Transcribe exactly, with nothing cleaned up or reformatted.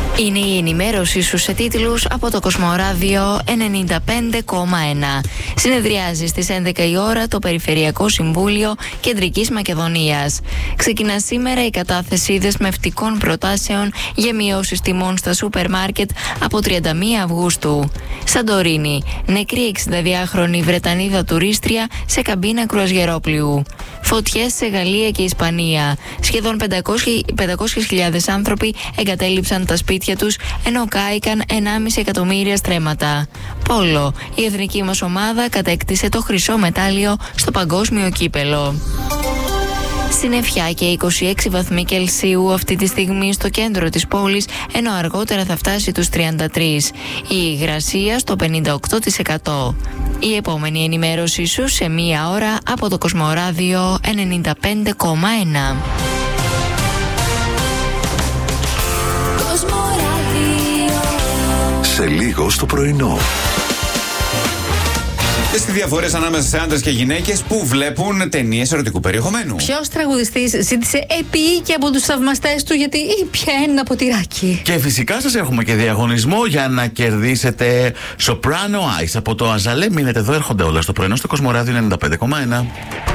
Είναι η ενημέρωση σου σε τίτλους από το Κοσμοράδιο ενενήντα πέντε κόμμα ένα. Συνεδριάζει στις έντεκα η ώρα το Περιφερειακό Συμβούλιο Κεντρικής Μακεδονίας. Ξεκινά σήμερα η κατάθεση δεσμευτικών προτάσεων για μειώσεις τιμών στα σούπερ μάρκετ από τριάντα μία Αυγούστου. Σαντορίνη. Νεκρή εξηνταδυάχρονη Βρετανίδα τουρίστρια σε καμπίνα κρουαζιερόπλοιου. Φωτιές σε Γαλλία και Ισπανία. Σχεδόν πεντακόσιες χιλιάδες άνθρωποι εγκατέλειψαν τα σπίτια τους, ενώ κάηκαν ενάμιση εκατομμύρια στρέμματα. Πόλο. Η εθνική μας ομάδα κατέκτησε το χρυσό μετάλλιο στο παγκόσμιο κύπελο. Συννεφιά και είκοσι έξι βαθμοί Κελσίου αυτή τη στιγμή στο κέντρο της πόλης, ενώ αργότερα θα φτάσει τους τριάντα τρία. Η υγρασία στο πενήντα οκτώ τοις εκατό. Η επόμενη ενημέρωσή σου σε μία ώρα από το Κοσμοράδιο ενενήντα πέντε κόμμα ένα. Σε λίγο στο πρωινό. Ποιες οι διαφορές ανάμεσα σε άντρες και γυναίκες που βλέπουν ταινίες ερωτικού περιεχομένου? Ποιος τραγουδιστής ζήτησε επίοικια από τους θαυμαστές του γιατί ήπια ένα ποτηράκι? Και φυσικά σας έχουμε και διαγωνισμό για να κερδίσετε Soprano Ice από το Αζαλέ. Μείνετε εδώ, έρχονται όλα στο πρωινό στο Κοσμοράδιο ενενήντα πέντε κόμμα ένα.